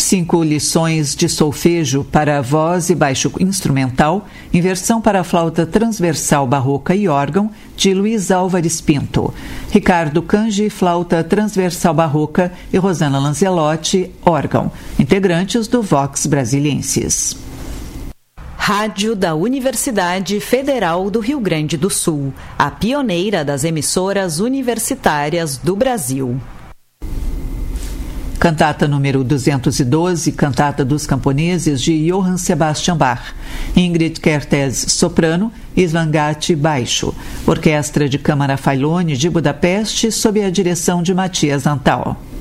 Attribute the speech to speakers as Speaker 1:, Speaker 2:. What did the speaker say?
Speaker 1: 5 lições de solfejo para voz e baixo instrumental, em versão para flauta transversal barroca e órgão, de Luiz Álvares Pinto. Ricardo Cangi, flauta transversal barroca, e Rosana Lanzelotti, órgão, integrantes do Vox Brasiliensis.
Speaker 2: Rádio da Universidade Federal do Rio Grande do Sul, a pioneira das emissoras universitárias do Brasil.
Speaker 1: Cantata número 212, Cantata dos Camponeses, de Johann Sebastian Bach. Ingrid Kertész, soprano, Svangati, baixo. Orquestra de Câmara Failone de Budapeste, sob a direção de Matias Antal.